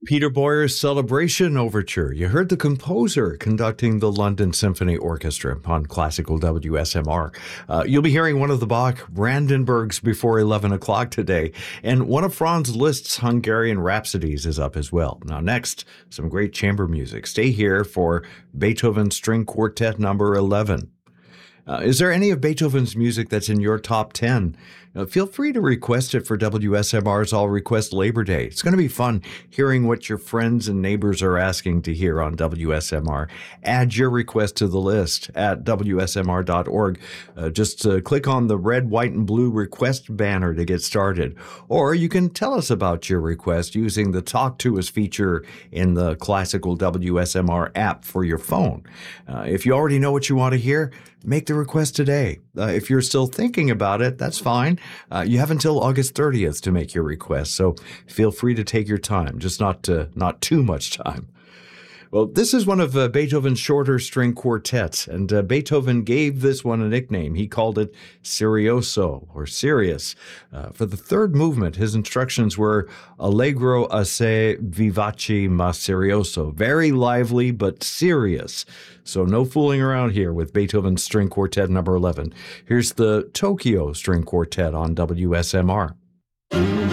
Peter Boyer's Celebration Overture. You heard the composer conducting the London Symphony Orchestra on classical WSMR. You'll be hearing one of the Bach Brandenburgs before 11 o'clock today, and one of Franz Liszt's Hungarian Rhapsodies is up as well. Now next, some great chamber music. Stay here for Beethoven String Quartet number 11. Is there any of Beethoven's music that's in your top 10? Feel free to request it for WSMR's All Request Labor Day. It's going to be fun hearing what your friends and neighbors are asking to hear on WSMR. Add your request to the list at WSMR.org. Just click on the red, white, and blue request banner to get started. Or you can tell us about your request using the Talk to Us feature in the classical WSMR app for your phone. If you already know what you want to hear, make the request today. If you're still thinking about it, that's fine. You have until August 30th to make your request, so feel free to take your time, just not too much time. Well, this is one of Beethoven's shorter string quartets, and Beethoven gave this one a nickname. He called it Serioso, or Serious. For the third movement, his instructions were Allegro assai vivace ma serioso, very lively but serious. So no fooling around here with Beethoven's String Quartet number 11. Here's the Tokyo String Quartet on WSMR.